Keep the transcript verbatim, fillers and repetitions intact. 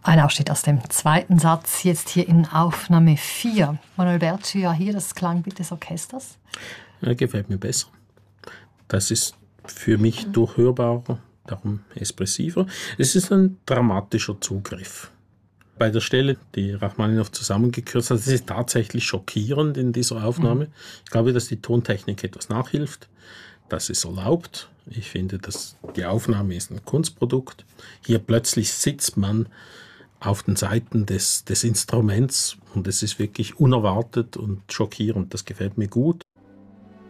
Ein Ausschnitt aus dem zweiten Satz, jetzt hier in Aufnahme vier. Manuel Bertschi, ja hier das Klangbild des Orchesters. Ja, gefällt mir besser. Das ist für mich durchhörbarer, darum expressiver. Es ist ein dramatischer Zugriff. Bei der Stelle, die Rachmaninow zusammengekürzt hat, das ist tatsächlich schockierend in dieser Aufnahme. Mhm. Ich glaube, dass die Tontechnik etwas nachhilft. Das ist erlaubt. Ich finde, dass die Aufnahme ist ein Kunstprodukt. Hier plötzlich sitzt man auf den Seiten des, des Instruments und es ist wirklich unerwartet und schockierend. Das gefällt mir gut.